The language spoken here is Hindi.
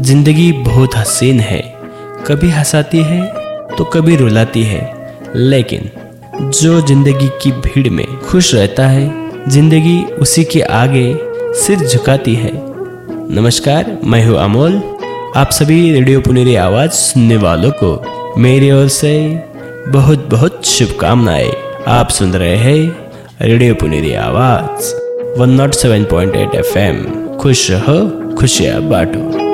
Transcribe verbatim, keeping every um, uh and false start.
जिंदगी बहुत हसीन है, कभी हंसाती है तो कभी रुलाती है, लेकिन जो जिंदगी की भीड़ में खुश रहता है, जिंदगी उसी के आगे सिर झुकाती है। नमस्कार, मैं हूँ अमोल। आप सभी रेडियो पुनेरी आवाज सुनने वालों को मेरी ओर से बहुत बहुत शुभकामनाएं। आप सुन रहे हैं रेडियो पुनेरी आवाज one not seven point eight F M. खुश रहो, खुशियाँ बांटो।